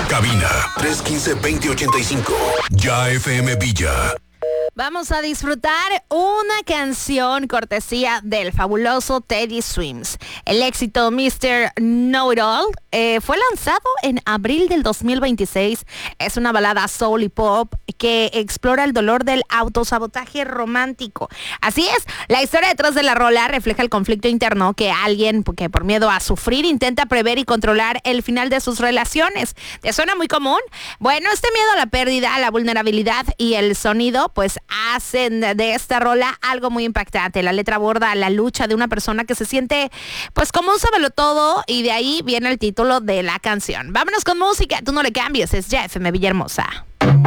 Cabina 315-2085. Ya FM Villa. Vamos a disfrutar una canción cortesía del fabuloso Teddy Swims. El éxito Mr. Know-It-All fue lanzado en abril del 2026. Es una balada soul y pop que explora el dolor del autosabotaje romántico. Así es, la historia detrás de la rola refleja el conflicto interno que alguien que por miedo a sufrir intenta prever y controlar el final de sus relaciones. ¿Te suena muy común? Bueno, este miedo a la pérdida, la vulnerabilidad y el sonido pues hacen de esta rola algo muy impactante. La letra aborda la lucha de una persona que se siente pues como un sabelotodo y de ahí viene el título de la canción. Vámonos con música, tú no le cambies, es ya FM Villahermosa.